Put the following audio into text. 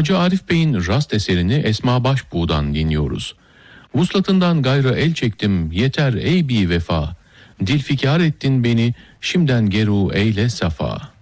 Hacı Arif Bey'in rast eserini Esma Başbuğ'dan dinliyoruz. Vuslatından gayrı el çektim, yeter ey bi vefa. Dilfikar ettin beni, şimden geru eyle safa.